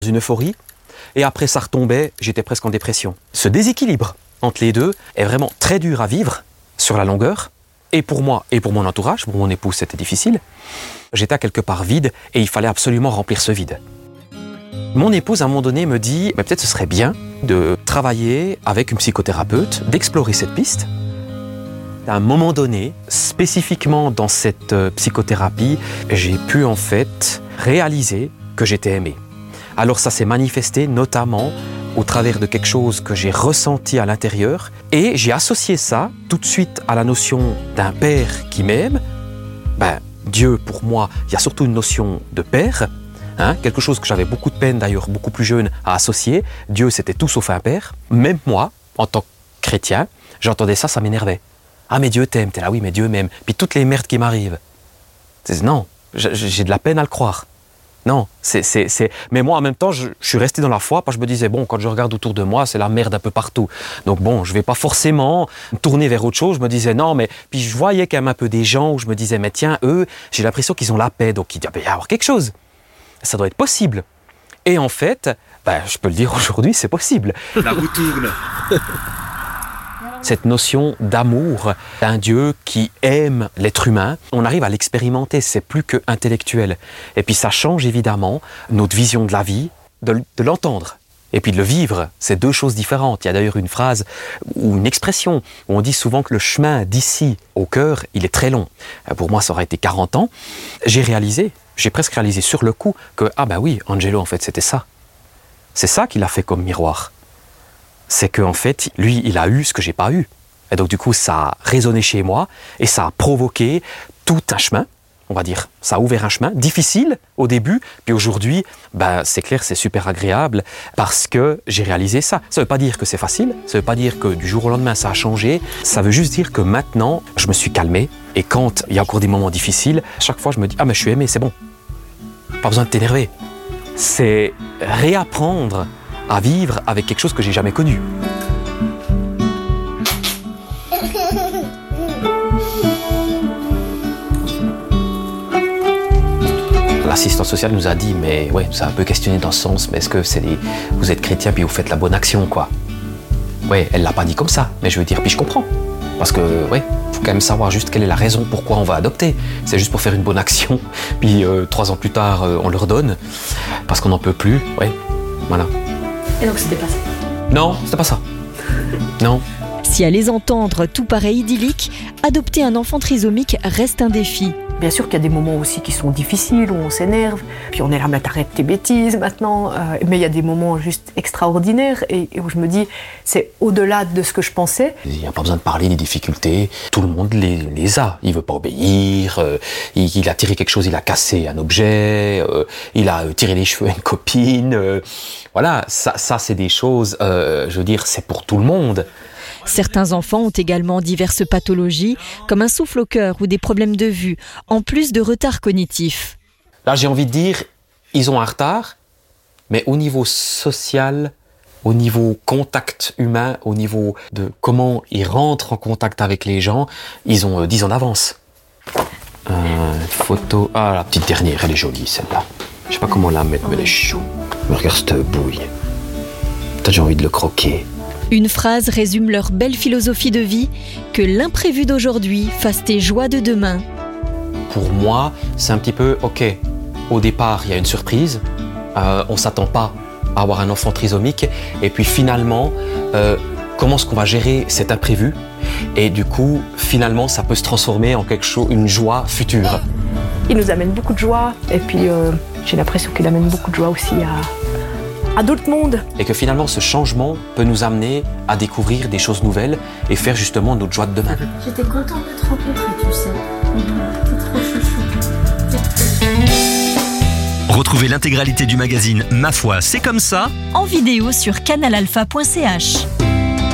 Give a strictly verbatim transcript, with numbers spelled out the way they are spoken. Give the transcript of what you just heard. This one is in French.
une euphorie, et après ça retombait, j'étais presque en dépression. Ce déséquilibre entre les deux est vraiment très dur à vivre sur la longueur, et pour moi, et pour mon entourage, pour mon épouse c'était difficile. J'étais à quelque part vide, et il fallait absolument remplir ce vide. Mon épouse, à un moment donné, me dit mais peut-être ce serait bien de travailler avec une psychothérapeute, d'explorer cette piste. À un moment donné, spécifiquement dans cette psychothérapie, j'ai pu en fait réaliser que j'étais aimé. Alors ça s'est manifesté notamment au travers de quelque chose que j'ai ressenti à l'intérieur, et j'ai associé ça tout de suite à la notion d'un père qui m'aime. Ben, Dieu, pour moi, il y a surtout une notion de père, hein, quelque chose que j'avais beaucoup de peine d'ailleurs, beaucoup plus jeune, à associer. Dieu, c'était tout sauf un père. Même moi, en tant que chrétien, j'entendais ça, ça m'énervait. Ah mais Dieu t'aime, t'es là, oui mais Dieu m'aime. Puis toutes les merdes qui m'arrivent. C'est, non, j'ai de la peine à le croire. Non, c'est, c'est, c'est... mais moi en même temps, je, je suis resté dans la foi parce que je me disais, bon, quand je regarde autour de moi, c'est la merde un peu partout. Donc bon, je vais pas forcément me tourner vers autre chose. Je me disais, non, mais... Puis je voyais quand même un peu des gens où je me disais, mais tiens, eux, j'ai l'impression qu'ils ont la paix. Donc il doit y avoir quelque chose. Ça doit être possible. Et en fait, ben, je peux le dire aujourd'hui, c'est possible. La roue tourne. Cette notion d'amour d'un Dieu qui aime l'être humain, on arrive à l'expérimenter, c'est plus que intellectuel. Et puis ça change évidemment notre vision de la vie, de, de l'entendre. Et puis de le vivre, c'est deux choses différentes. Il y a d'ailleurs une phrase ou une expression où on dit souvent que le chemin d'ici au cœur, il est très long. Pour moi, ça aurait été quarante ans. J'ai réalisé, j'ai presque réalisé sur le coup que, ah ben oui, Angelo, en fait, c'était ça. C'est ça qu'il a fait comme miroir. C'est qu'en fait, lui, il a eu ce que j'ai pas eu. Et donc, du coup, ça a résonné chez moi et ça a provoqué tout un chemin, on va dire. Ça a ouvert un chemin difficile au début, puis aujourd'hui, ben, c'est clair, c'est super agréable parce que j'ai réalisé ça. Ça veut pas dire que c'est facile, ça veut pas dire que du jour au lendemain, ça a changé. Ça veut juste dire que maintenant, je me suis calmé et quand il y a encore des moments difficiles, chaque fois, je me dis « Ah, mais je suis aimé, c'est bon. Pas besoin de t'énerver. » C'est réapprendre à vivre avec quelque chose que j'ai jamais connu. L'assistante sociale nous a dit, mais ouais, ça a un peu questionné dans ce sens, mais est-ce que c'est des... vous êtes chrétien puis vous faites la bonne action, quoi. Ouais, elle l'a pas dit comme ça, mais je veux dire, puis je comprends. Parce que, ouais, faut quand même savoir juste quelle est la raison pourquoi on va adopter. C'est juste pour faire une bonne action, puis euh, trois ans plus tard, euh, on leur donne, parce qu'on n'en peut plus, ouais, voilà. Et donc c'était pas ça? Non, c'était pas ça. Non. Si à les entendre tout paraît idyllique, adopter un enfant trisomique reste un défi. Bien sûr qu'il y a des moments aussi qui sont difficiles, où on s'énerve, puis on est là, mais t'arrêtes tes bêtises maintenant, euh, mais il y a des moments juste extraordinaires et, et où je me dis, c'est au-delà de ce que je pensais. Il n'y a pas besoin de parler des difficultés, tout le monde les, les a. Il veut pas obéir, euh, il, il a tiré quelque chose, il a cassé un objet, euh, il a tiré les cheveux à une copine, euh, voilà, ça, ça c'est des choses, euh, je veux dire, c'est pour tout le monde. Certains enfants ont également diverses pathologies, comme un souffle au cœur ou des problèmes de vue, en plus de retards cognitifs. Là, j'ai envie de dire, ils ont un retard, mais au niveau social, au niveau contact humain, au niveau de comment ils rentrent en contact avec les gens, ils ont euh, dix ans d'avance. Euh, photo... Ah, la petite dernière, elle est jolie, celle-là. Je sais pas comment la mettre, mais elle est chou. Regarde cette bouille. Peut-être j'ai envie de le croquer. Une phrase résume leur belle philosophie de vie, que l'imprévu d'aujourd'hui fasse tes joies de demain. Pour moi, c'est un petit peu, ok, au départ, il y a une surprise, euh, on ne s'attend pas à avoir un enfant trisomique, et puis finalement, euh, comment est-ce qu'on va gérer cet imprévu? Et du coup, finalement, ça peut se transformer en quelque chose, une joie future. Il nous amène beaucoup de joie, et puis euh, j'ai l'impression qu'il amène beaucoup de joie aussi à... à d'autres mondes. Et que finalement, ce changement peut nous amener à découvrir des choses nouvelles et faire justement notre joie de demain. J'étais contente de te rencontrer, tu sais. T'es trop chouchou. Retrouvez l'intégralité du magazine Ma foi, c'est comme ça en vidéo sur canal alpha point c h.